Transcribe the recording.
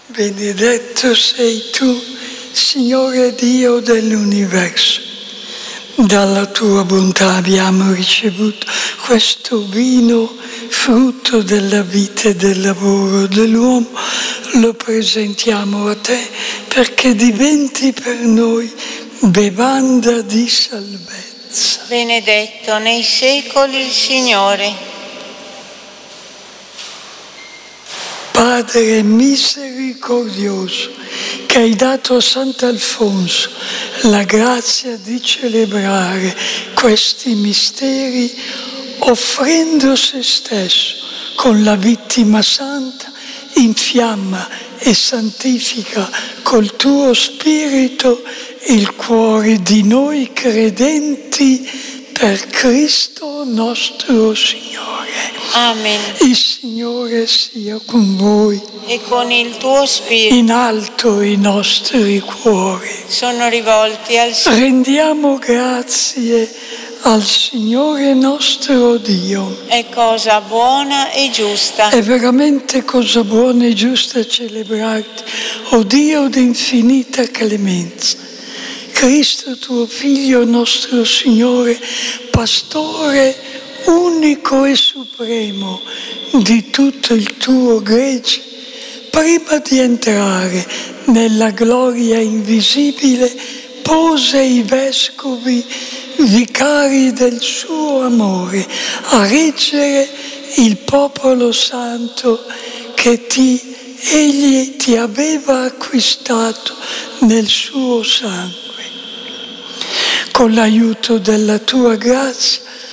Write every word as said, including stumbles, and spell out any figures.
Benedetto sei tu, Signore Dio dell'universo. Dalla tua bontà abbiamo ricevuto questo vino, frutto della vita e del lavoro dell'uomo. Lo presentiamo a te perché diventi per noi bevanda di salvezza. Benedetto nei secoli il Signore. Padre misericordioso, che hai dato a Sant'Alfonso la grazia di celebrare questi misteri, offrendo se stesso con la vittima santa, infiamma e santifica col tuo Spirito il cuore di noi credenti per Cristo nostro Signore. Amen. Il Signore sia con voi. E con il tuo Spirito. In alto i nostri cuori sono rivolti al Signore. Rendiamo grazie al Signore nostro Dio. È cosa buona e giusta. È veramente cosa buona e giusta celebrarti, o Dio d'infinita clemenza. Cristo tuo Figlio, nostro Signore, Pastore unico e supremo di tutto il tuo gregge, prima di entrare nella gloria invisibile, pose i vescovi vicari del suo amore a reggere il popolo santo che ti, egli ti aveva acquistato nel suo sangue. Con l'aiuto della tua grazia